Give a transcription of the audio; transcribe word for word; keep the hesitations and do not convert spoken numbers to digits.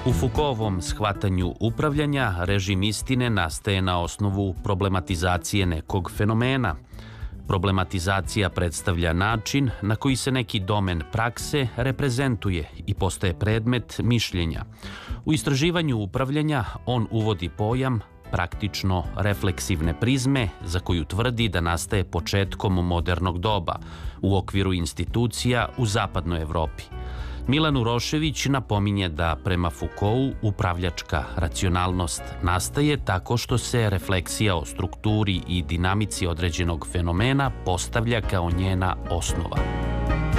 U Foucaultovom shvatanju upravljanja, režim istine nastaje na osnovu problematizacije nekog fenomena. Problematizacija predstavlja način na koji se neki domen prakse reprezentuje i postaje predmet mišljenja. U istraživanju upravljanja on uvodi pojam praktično refleksivne prizme za koju tvrdi da nastaje početkom modernog doba u okviru institucija u zapadnoj Evropi. Milan Urošević napominje da prema Foucaultu upravljačka racionalnost nastaje tako što se refleksija o strukturi i dinamici određenog fenomena postavlja kao njena osnova.